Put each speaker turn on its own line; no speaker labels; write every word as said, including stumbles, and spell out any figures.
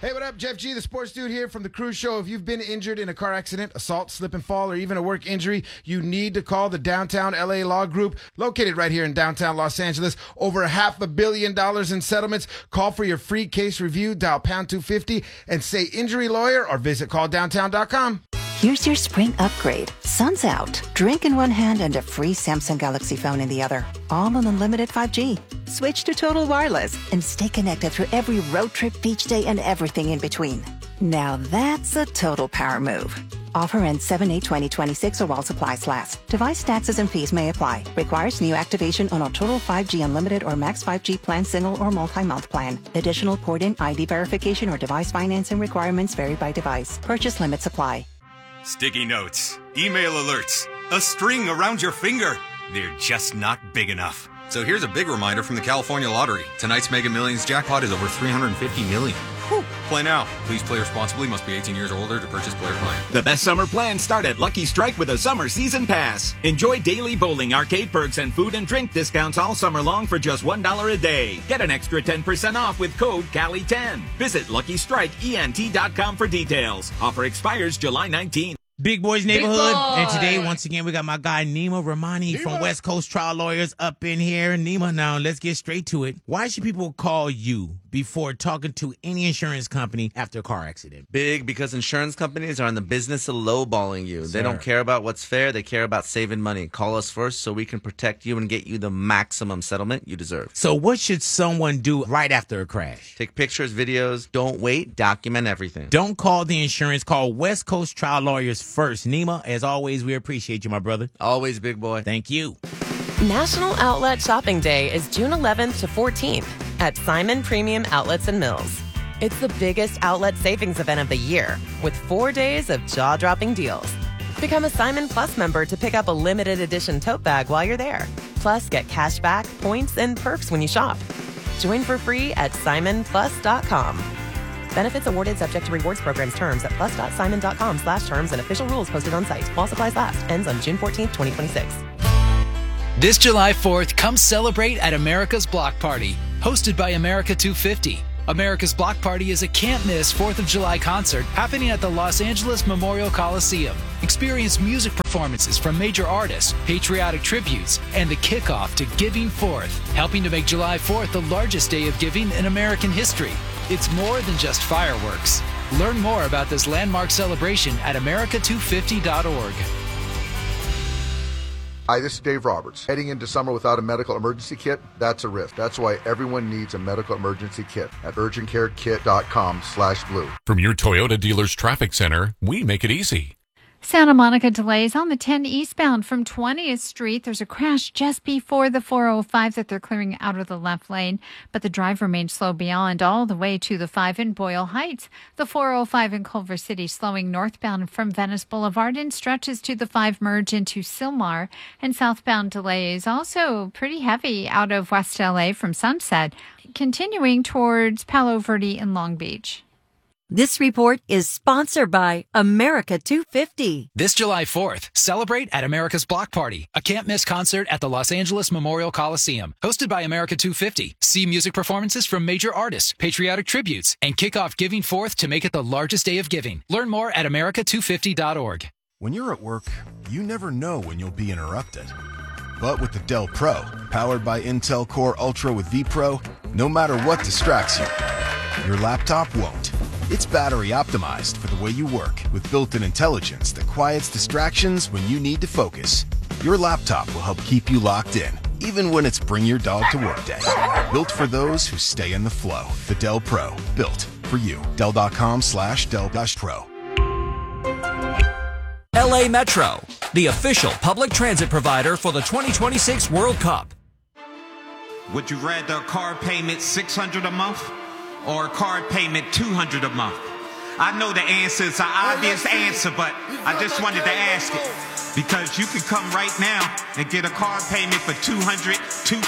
Hey, what up? Jeff G, the sports dude here from the Cruise Show. If you've been injured in a car accident, assault, slip and fall, or even a work injury, you need to call the Downtown L A Law Group, located right here in downtown Los Angeles. Over a half a billion dollars in settlements. Call for your free case review. Dial pound two fifty and say injury lawyer or visit call downtown dot com.
Here's your spring upgrade. Sun's out. Drink in one hand and a free Samsung Galaxy phone in the other. All on unlimited five G. Switch to Total Wireless and stay connected through every road trip, beach day, and everything in between. Now that's a total power move. Offer ends seven eight twenty twenty-six or while supplies last. Device taxes and fees may apply. Requires new activation on a Total five G Unlimited or Max five G plan, single or multi-month plan. Additional port-in I D verification or device financing requirements vary by device. Purchase limits apply.
Sticky notes, email alerts, a string around your finger. They're just not big enough.
So here's a big reminder from the California Lottery. Tonight's Mega Millions jackpot is over three hundred fifty million dollars. Whew. Play now. Please play responsibly. Must be eighteen years or older to purchase player plan.
The best summer plans start at Lucky Strike with a summer season pass. Enjoy daily bowling, arcade perks, and food and drink discounts all summer long for just one dollar a day. Get an extra ten percent off with code Cali ten. Visit lucky strike ent dot com for details. Offer expires July nineteenth.
Big Boys Neighborhood, boy. And today, once again, we got my guy Nima Rahmani Nima. from West Coast Trial Lawyers up in here. Nima, now let's get straight to it. Why should people call you before talking to any insurance company after a car accident?
Big, because insurance companies are in the business of lowballing you.
Sir.
They don't care about what's fair. They care about saving money. Call us first so we can protect you and get you the maximum settlement you deserve.
So what should someone do right after a crash?
Take pictures, videos. Don't wait. Document everything.
Don't call the insurance. Call West Coast Trial Lawyers first. Nima, as always, we appreciate you, my brother.
Always, big boy.
Thank you.
National Outlet Shopping Day is June eleventh to fourteenth at Simon Premium Outlets and Mills. It's the biggest outlet savings event of the year, with four days of jaw-dropping deals. Become a Simon Plus member to pick up a limited edition tote bag while you're there. Plus, get cash back, points, and perks when you shop. Join for free at simon plus dot com. Benefits awarded subject to rewards programs terms at plus.simon.com slash terms and official rules posted on site. While supplies last. Ends on June fourteenth, twenty twenty-six.
This July fourth, come celebrate at America's Block Party, hosted by America two fifty. America's Block Party is a can't-miss fourth of July concert happening at the Los Angeles Memorial Coliseum. Experience music performances from major artists, patriotic tributes, and the kickoff to Giving Forth, helping to make July fourth the largest day of giving in American history. It's more than just fireworks. Learn more about this landmark celebration at america two fifty dot org.
Hi, this is Dave Roberts. Heading into summer without a medical emergency kit, that's a risk. That's why everyone needs a medical emergency kit at urgent care kit dot com slash blue.
From your Toyota dealer's traffic center, we make it easy.
Santa Monica delays on the ten eastbound from twentieth Street. There's a crash just before the four oh five that they're clearing out of the left lane, but the drive remains slow beyond all the way to the five in Boyle Heights. The four oh five in Culver City slowing northbound from Venice Boulevard and stretches to the five merge into Sylmar. And southbound delays also pretty heavy out of West L A from Sunset, continuing towards Palo Verde and Long Beach.
This report is sponsored by America two fifty.
This July fourth, celebrate at America's Block Party, a can't-miss concert at the Los Angeles Memorial Coliseum, hosted by America two fifty. See music performances from major artists, patriotic tributes, and kick off Giving Forth to make it the largest day of giving. Learn more at america two fifty dot org.
When you're at work, you never know when you'll be interrupted. But with the Dell Pro, powered by Intel Core Ultra with vPro, no matter what distracts you, your laptop won't. It's battery optimized for the way you work with built-in intelligence that quiets distractions when you need to focus. Your laptop will help keep you locked in, even when it's bring your dog to work day. Built for those who stay in the flow. The Dell Pro, built for you. Dell.com slash Dell Pro.
L A Metro, the official public transit provider for the twenty twenty-six World Cup.
Would you rather a car payment six hundred dollars a month or a card payment two hundred dollars a month? I know the answer is an obvious answer, but I just wanted to ask it. Because you can come right now and get a card payment for two hundred dollars,